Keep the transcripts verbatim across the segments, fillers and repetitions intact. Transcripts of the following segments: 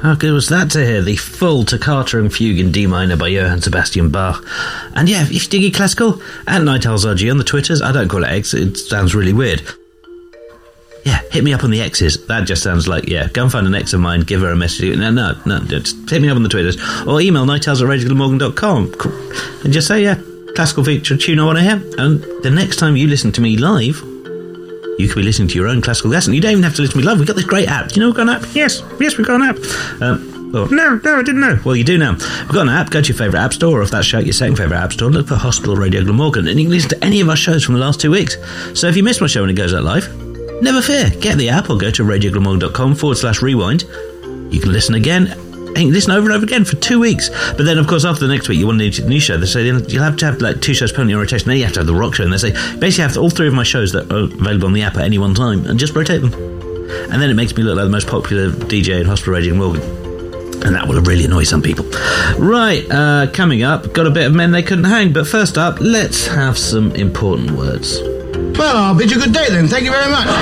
how good was that to hear? The full Toccata and Fugue in D minor by Johann Sebastian Bach. And yeah, if you dig it classical, at Night Owls R G on the Twitters. I don't call it X, it sounds really weird. Yeah, hit me up on the X's. That just sounds like, yeah, go and find an X of mine, give her a message. No, no, no, just hit me up on the Twitters. Or email nightowls at radio glamorgan dot com and just say, yeah, classical feature tune I want to hear. And the next time you listen to me live, you could be listening to your own classical lesson. You don't even have to listen to me live. We've got this great app. Do you know we've got an app? Yes, yes, we've got an app. Um, oh, no, no, I didn't know. Well, you do now. We've got an app. Go to your favourite app store, or if that's your second favourite app store, look for Hospital Radio Glamorgan, and you can listen to any of our shows from the last two weeks. So if you miss my show when it goes out live, never fear. Get the app or go to radio glamorgan dot com forward slash rewind. You can listen again. And you can listen over and over again for two weeks. But then, of course, after the next week, you want a new show. They say you'll have to have like two shows permanently in rotation. Then you have to have the rock show. And they say basically have to, all three of my shows that are available on the app at any one time, and just rotate them. And then it makes me look like the most popular D J in Hospital Radio Glamorgan. And that will really annoy some people. Right, uh, coming up, got a bit of Men They Couldn't Hang. But first up, let's have some important words. Well, I'll bid you good day then. Thank you very much.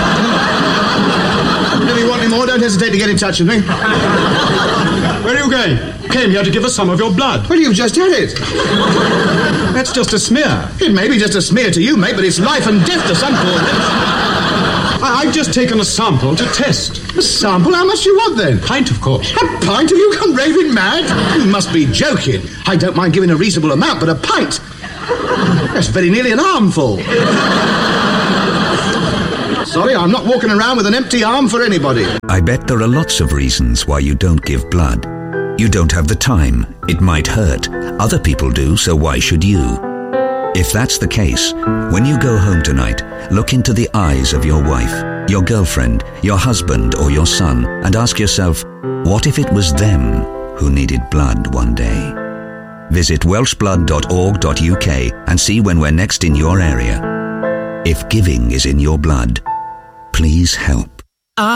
If you want any more, don't hesitate to get in touch with me. Where are you going? Came here to give us some of your blood. Well, you've just had it. That's just a smear. It may be just a smear to you, mate, but it's life and death to some poor I- I've just taken a sample to test. A sample? How much do you want, then? Pint, of course. A pint? Have you gone raving mad? You must be joking. I don't mind giving a reasonable amount, but a pint? That's very nearly an armful. Sorry, I'm not walking around with an empty arm for anybody. I bet there are lots of reasons why you don't give blood. You don't have the time. It might hurt. Other people do, so why should you? If that's the case, when you go home tonight, look into the eyes of your wife, your girlfriend, your husband, or your son, and ask yourself, what if it was them who needed blood one day? Visit welsh blood dot org dot U K and see when we're next in your area. If giving is in your blood, please help.